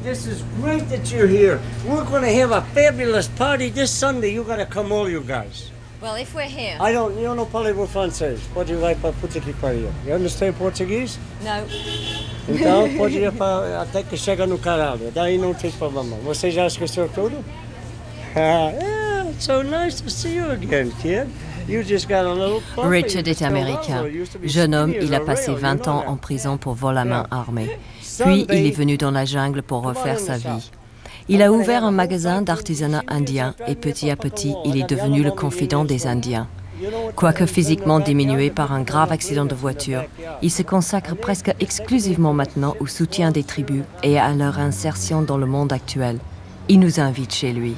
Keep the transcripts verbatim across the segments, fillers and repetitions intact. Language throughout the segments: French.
this is great that you're here. We're going to have a fabulous party this Sunday. You got to come all, you guys. Well, if we're here... I don't, eu não falo francês. Pode ir para puta que pariu. You understand Portuguese? No. Então, pode ir para, até que chega no caralho. Daí não tem problema. Você já esqueceu tudo? Yeah, it's so nice to see you again, kid. You just got a little puppy. Richard est américain. Jeune homme, il a passé vingt ans en prison pour vol à main armée. Puis, il est venu dans la jungle pour refaire sa vie. Il a ouvert un magasin d'artisanat indien et petit à petit, il est devenu le confident des Indiens. Quoique physiquement diminué par un grave accident de voiture, il se consacre presque exclusivement maintenant au soutien des tribus et à leur insertion dans le monde actuel. Il nous invite chez lui.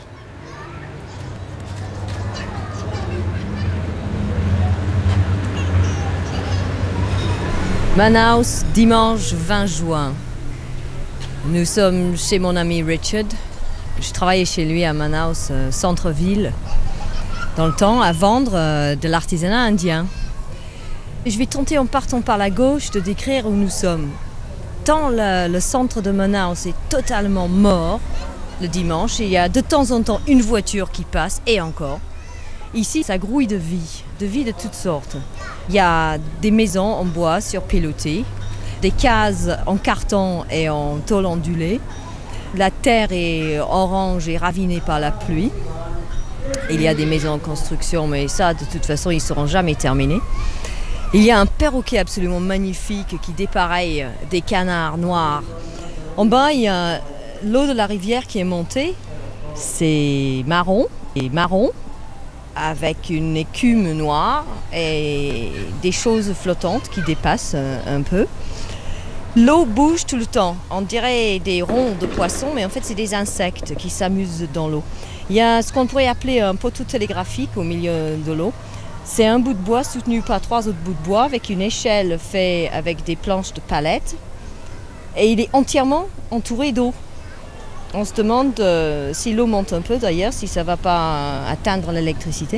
Manaus, dimanche vingt juin. Nous sommes chez mon ami Richard. Je travaillais chez lui à Manaus, euh, centre-ville, dans le temps, à vendre euh, de l'artisanat indien. Je vais tenter, en partant par la gauche, de décrire où nous sommes. Tant le, le centre de Manaus est totalement mort le dimanche, et il y a de temps en temps une voiture qui passe, et encore. Ici, ça grouille de vie, de vie de toutes sortes. Il y a des maisons en bois surpilotées, des cases en carton et en tôle ondulée. La terre est orange et ravinée par la pluie. Il y a des maisons en construction, mais ça, de toute façon, ils ne seront jamais terminés. Il y a un perroquet absolument magnifique qui dépareille des canards noirs. En bas, il y a l'eau de la rivière qui est montée. C'est marron et marron, avec une écume noire et des choses flottantes qui dépassent un peu. L'eau bouge tout le temps. On dirait des ronds de poissons, mais en fait, c'est des insectes qui s'amusent dans l'eau. Il y a ce qu'on pourrait appeler un poteau télégraphique au milieu de l'eau. C'est un bout de bois soutenu par trois autres bouts de bois avec une échelle faite avec des planches de palettes. Et il est entièrement entouré d'eau. On se demande euh, si l'eau monte un peu d'ailleurs, si ça ne va pas atteindre l'électricité.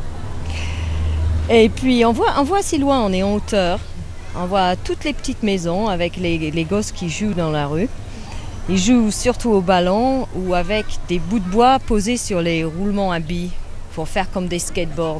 Et puis on voit, on voit assez loin, on est en hauteur. On voit toutes les petites maisons avec les, les gosses qui jouent dans la rue. Ils jouent surtout au ballon ou avec des bouts de bois posés sur les roulements à billes pour faire comme des skateboards.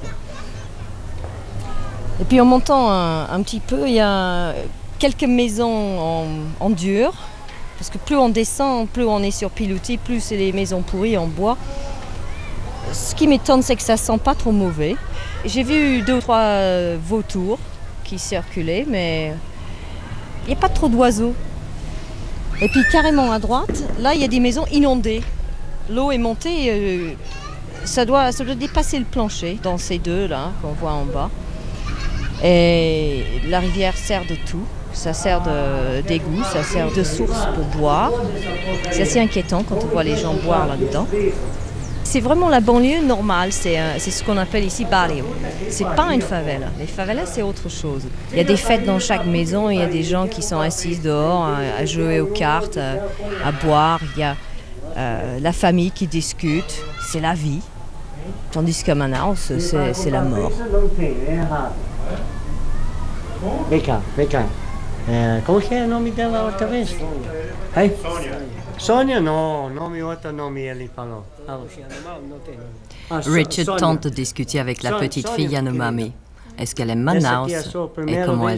Et puis en montant un, un petit peu, il y a quelques maisons en, en dur. Parce que plus on descend, plus on est sur pilotis, plus c'est des maisons pourries en bois. Ce qui m'étonne, c'est que ça ne sent pas trop mauvais. J'ai vu deux ou trois vautours qui circulaient, mais il n'y a pas trop d'oiseaux. Et puis carrément à droite, là, il y a des maisons inondées. L'eau est montée, euh, ça, doit, ça doit dépasser le plancher dans ces deux-là qu'on voit en bas. Et la rivière sert de tout. Ça sert de, d'égout, ça sert de source pour boire. C'est assez inquiétant quand on voit les gens boire là-dedans. C'est vraiment la banlieue normale, c'est, euh, c'est ce qu'on appelle ici barrio. C'est pas une favela. Les favelas, c'est autre chose. Il y a des fêtes dans chaque maison, il y a des gens qui sont assis dehors à, à jouer aux cartes, à, à boire. Il y a euh, la famille qui discute, c'est la vie. Tandis qu'à Manaus, c'est, c'est la mort. Vem vem cá. É, como que é o nome dela outra vez? Hey? Sônia. Sônia? Não, nome outro nome ele falou. Richard tente de discuter avec la petite fille Yanomami. Est-ce qu'elle aime Manaus et comment elle